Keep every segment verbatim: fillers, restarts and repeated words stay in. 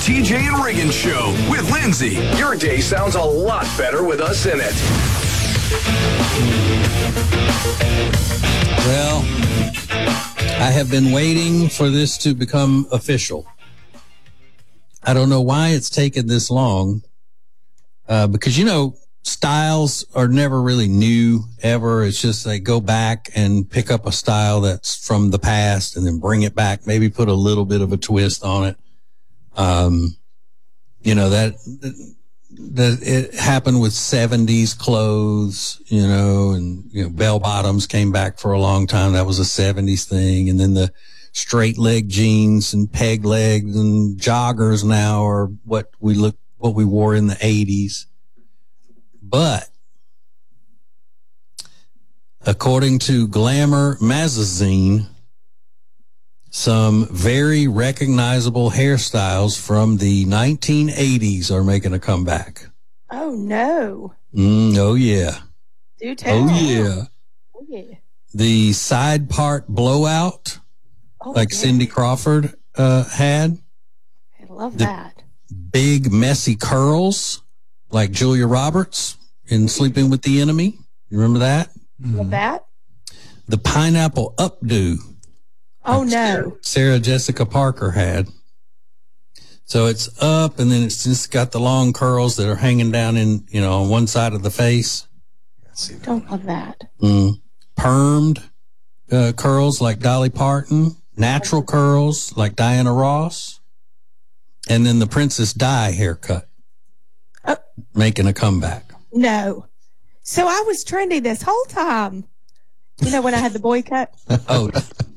T J and Riggins Show with Lindsay. Your day sounds a lot better with us in it. Well, I have been waiting for this to become official. I don't know why it's taken this long, uh, because, you know, styles are never really new, ever. It's just they go back and pick up a style that's from the past and then bring it back, maybe put a little bit of a twist on it. Um, you know, that, that it happened with seventies clothes, you know, and, you know, bell bottoms came back for a long time. That was a seventies thing. And then the straight leg jeans and peg legs and joggers now are what we look, what we wore in the eighties. But according to Glamour Magazine, some very recognizable hairstyles from the nineteen eighties are making a comeback. Oh, no. Mm, oh, yeah. Do tell. Oh, yeah. Oh, yeah. The side part blowout, Oh, like yeah. Cindy Crawford uh, had. I love the that. Big, messy curls, like Julia Roberts in Sleeping with the Enemy. You remember that? Love that. The pineapple updo. Oh, like no. Sarah, Sarah Jessica Parker had. So it's up, and then it's just got the long curls that are hanging down in, you know, on one side of the face. Don't love that. Mm. Permed uh, curls like Dolly Parton. Natural curls like Diana Ross. And then the Princess Di haircut. Oh. Making a comeback. No. So I was trendy this whole time. You know, when I had the boy cut? Oh.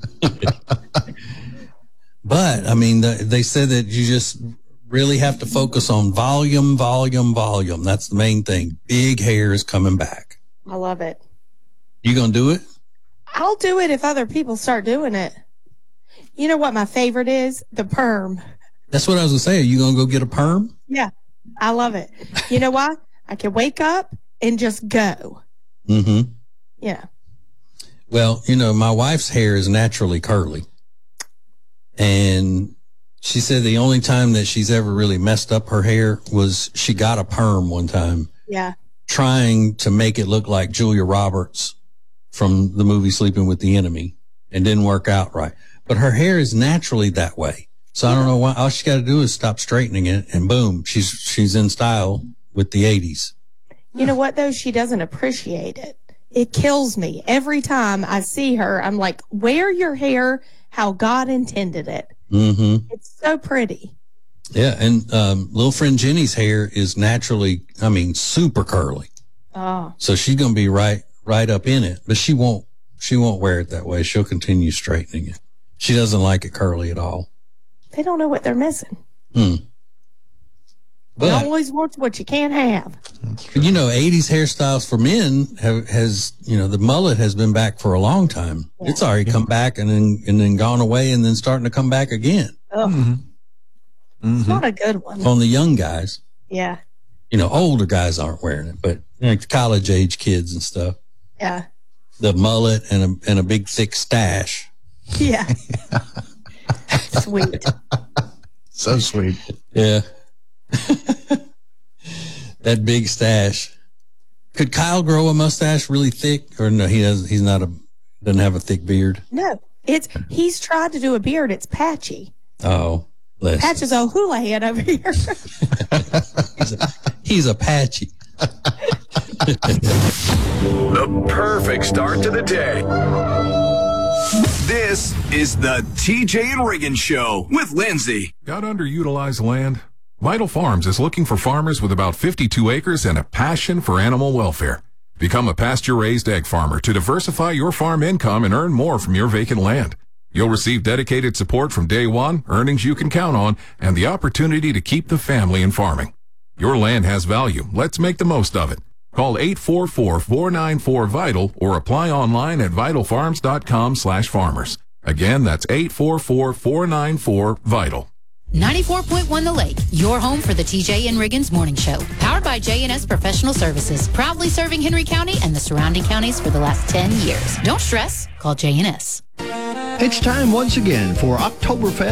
But, I mean, the, they said that you just really have to focus on volume, volume, volume. That's the main thing. Big hair is coming back. I love it. You gonna do it? I'll do it if other people start doing it. You know what my favorite is? The perm. That's what I was gonna say. Are you gonna go get a perm? Yeah, I love it. You know why? I can wake up and just go. Mm-hmm. Yeah. Well, you know, my wife's hair is naturally curly. And she said the only time that she's ever really messed up her hair was she got a perm one time. Yeah. Trying to make it look like Julia Roberts from the movie Sleeping with the Enemy, and didn't work out right. But her hair is naturally that way. So I don't know why. All she got to do is stop straightening it, and boom, she's she's in style with the eighties. You know what, though? She doesn't appreciate it. It kills me. Every time I see her, I'm like, wear your hair how God intended it. Mm-hmm. It's so pretty. Yeah, and um, little friend Jenny's hair is naturally, I mean, super curly. Oh. So she's going to be right right up in it, but she won't she won't wear it that way. She'll continue straightening it. She doesn't like it curly at all. They don't know what they're missing. Hmm. But But, always want what you can't have. you know, eighties hairstyles for men have, has, you know, the mullet has been back for a long time. Yeah. It's already come back and then, and then gone away and then starting to come back again Ugh. Mm-hmm. It's Mm-hmm. not a good one. on the young guys. Yeah. You know, older guys aren't wearing it, but like college age kids and stuff. Yeah. The mullet and a, and a big thick stash. Yeah. Sweet. So sweet. Yeah. That big stash. Could Kyle grow a mustache really thick, or no? He doesn't. He's not a doesn't have a thick beard. No, it's he's tried to do a beard. It's patchy. Oh, listen. Patches old hula head over here. He's a, he's a patchy. The perfect start to the day. This is the T J and Riggins Show with Lindsay. Got underutilized land? Vital Farms is looking for farmers with about fifty-two acres and a passion for animal welfare. Become a pasture-raised egg farmer to diversify your farm income and earn more from your vacant land. You'll receive dedicated support from day one, earnings you can count on, and the opportunity to keep the family in farming. Your land has value. Let's make the most of it. Call eight four four, four nine four, VITAL or apply online at vital farms dot com slash farmers. Again, that's eight four four, four nine four, VITAL. ninety-four point one The Lake, your home for the T J and Riggins Morning Show. Powered by J and S Professional Services, proudly serving Henry County and the surrounding counties for the last ten years. Don't stress, call J and S. It's time once again for Oktoberfest